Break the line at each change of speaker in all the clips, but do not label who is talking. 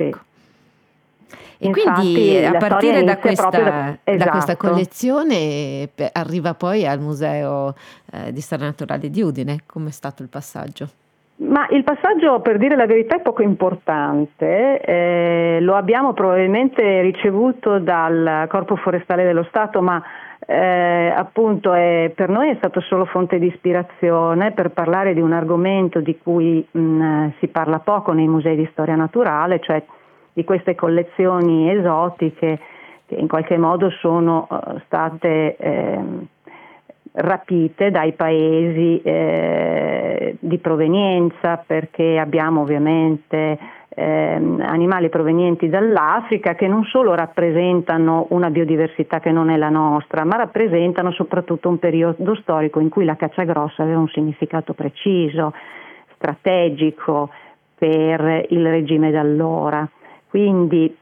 Ecco. E
Infatti,
quindi a partire da
proprio
da questa
esatto.
collezione arriva poi al Museo di Storia Naturale di Udine. Com'è stato il passaggio?
Ma il passaggio, per dire la verità, è poco importante. Lo abbiamo probabilmente ricevuto dal Corpo Forestale dello Stato, ma appunto per noi è stato solo fonte di ispirazione per parlare di un argomento di cui si parla poco nei musei di storia naturale, cioè di queste collezioni esotiche che in qualche modo sono state rapite dai paesi di provenienza, perché abbiamo ovviamente animali provenienti dall'Africa che non solo rappresentano una biodiversità che non è la nostra, ma rappresentano soprattutto un periodo storico in cui la caccia grossa aveva un significato preciso, strategico per il regime d'allora. Quindi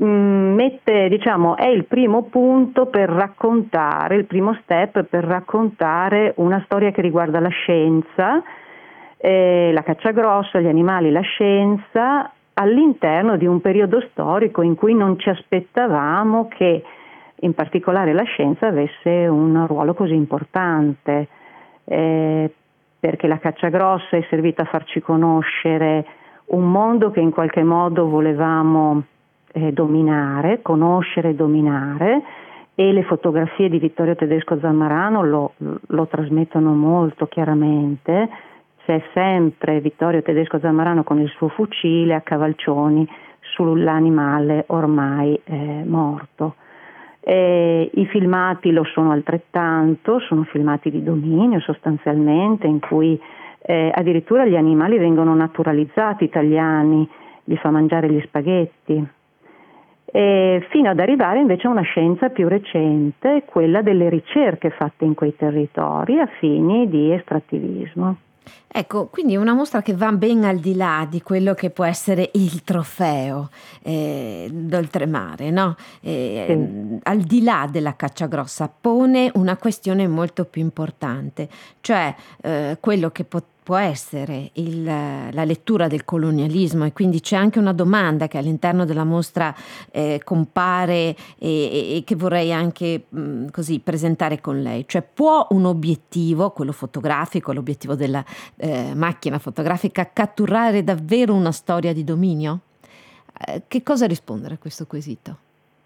è il primo punto per raccontare, il primo step per raccontare una storia che riguarda la scienza, la caccia grossa, gli animali, la scienza, all'interno di un periodo storico in cui non ci aspettavamo che in particolare la scienza avesse un ruolo così importante, perché la caccia grossa è servita a farci conoscere un mondo che in qualche modo volevamo dominare, conoscere e dominare, e le fotografie di Vittorio Tedesco Zammarano lo trasmettono molto chiaramente. C'è sempre Vittorio Tedesco Zammarano con il suo fucile a cavalcioni sull'animale ormai morto. I filmati lo sono altrettanto, sono filmati di dominio sostanzialmente, in cui addirittura gli animali vengono naturalizzati italiani, gli fa mangiare gli spaghetti, fino ad arrivare invece a una scienza più recente, quella delle ricerche fatte in quei territori a fini di estrattivismo.
Ecco, quindi una mostra che va ben al di là di quello che può essere il trofeo d'oltremare, no?
Sì.
Al di là della caccia grossa pone una questione molto più importante, cioè quello che può essere la lettura del colonialismo, e quindi c'è anche una domanda che all'interno della mostra compare e che vorrei anche così presentare con lei, cioè può un obiettivo, quello fotografico, l'obiettivo della macchina fotografica, catturare davvero una storia di dominio? Che cosa rispondere a questo quesito?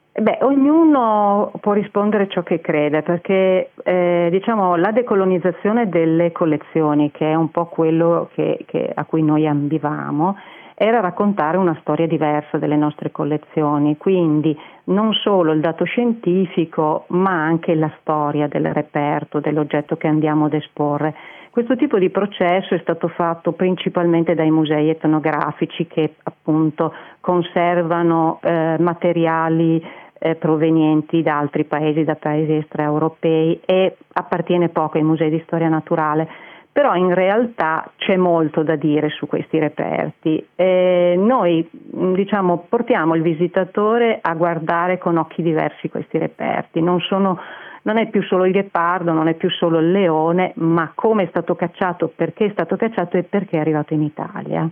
Ognuno può rispondere ciò che crede, perché la decolonizzazione delle collezioni, che è un po' quello a cui noi ambivamo, era raccontare una storia diversa delle nostre collezioni, quindi non solo il dato scientifico, ma anche la storia del reperto, dell'oggetto che andiamo ad esporre. Questo tipo di processo è stato fatto principalmente dai musei etnografici, che appunto conservano materiali provenienti da altri paesi, da paesi extraeuropei, e appartiene poco ai musei di storia naturale. Però in realtà c'è molto da dire su questi reperti. Noi portiamo il visitatore a guardare con occhi diversi questi reperti. Non è più solo il ghepardo, non è più solo il leone, ma come è stato cacciato, perché è stato cacciato e perché è arrivato in Italia.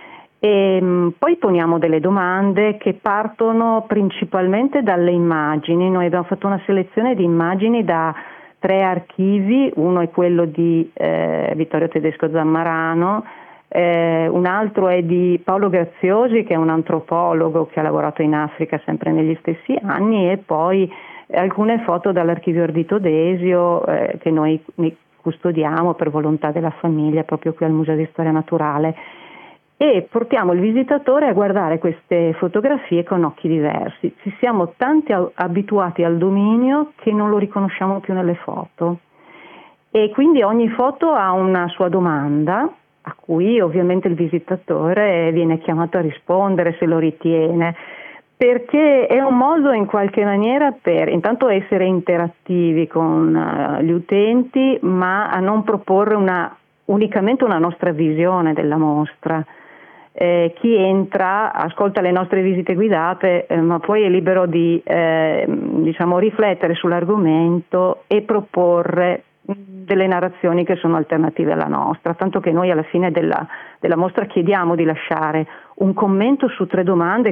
Poi poniamo delle domande che partono principalmente dalle immagini. Noi abbiamo fatto una selezione di immagini da 3 archivi, uno è quello di Vittorio Tedesco Zammarano, un altro è di Paolo Graziosi, che è un antropologo che ha lavorato in Africa sempre negli stessi anni, e poi alcune foto dall'archivio Ardito Desio che noi custodiamo per volontà della famiglia proprio qui al Museo di Storia Naturale. E portiamo il visitatore a guardare queste fotografie con occhi diversi. Ci siamo tanti abituati al dominio che non lo riconosciamo più nelle foto, e quindi ogni foto ha una sua domanda a cui ovviamente il visitatore viene chiamato a rispondere se lo ritiene, perché è un modo in qualche maniera per intanto essere interattivi con gli utenti, ma a non proporre unicamente una nostra visione della mostra. Chi entra ascolta le nostre visite guidate, ma poi è libero di riflettere sull'argomento e proporre delle narrazioni che sono alternative alla nostra, tanto che noi alla fine della mostra chiediamo di lasciare un commento su 3 domande